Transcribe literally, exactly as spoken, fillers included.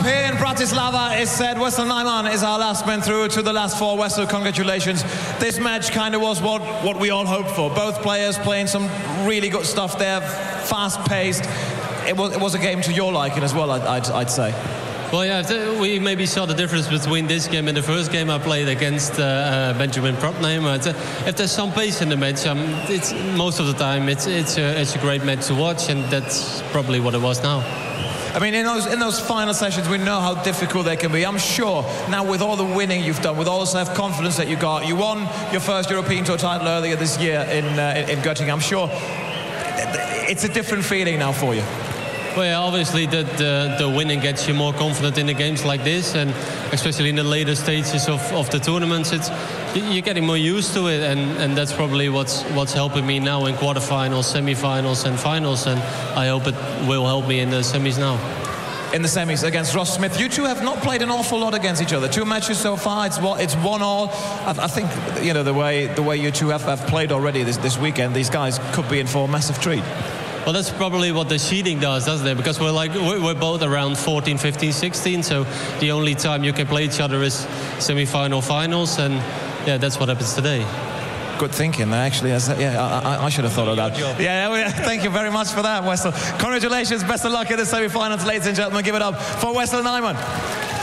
here in Bratislava is said. Wessel Nijman is our last man through to the last four. Wessel, congratulations. This match kind of was what, what we all hoped for. Both players playing some really good stuff there, fast-paced. It was, it was a game to your liking as well, I'd, I'd, I'd say. Well, yeah, we maybe saw the difference between this game and the first game I played against uh, uh, Benjamin Proppname. If there's some pace in the match, um, it's most of the time it's it's a, it's a great match to watch, and that's probably what it was now. I mean, in those in those final sessions, we know how difficult they can be. I'm sure now with all the winning you've done, with all the self-confidence that you got, you won your first European Tour title earlier this year in uh, in Göttingen. I'm sure it's a different feeling now for you. Well, yeah, obviously the, the, the winning gets you more confident in the games like this, and especially in the later stages of, of the tournaments, it's you're getting more used to it, and, and that's probably what's what's helping me now in quarterfinals, semi-finals, and finals, and I hope it will help me in the semis now. In the semis against Ross Smith, you two have not played an awful lot against each other. Two matches so far. It's one, it's one all. I, I think you know the way the way you two have, have played already this this weekend. These guys could be in for a massive treat. Well, that's probably what the seeding does, doesn't it? Because we're like we're both around fourteen, fifteen, sixteen, so the only time you can play each other is semi-final, finals, and yeah, that's what happens today. Good thinking, actually. Yeah, I, I should have thought of that. Yeah, well, thank you very much for that, Wessel. Congratulations, best of luck in the semi-finals, ladies and gentlemen. Give it up for Wessel Nijman.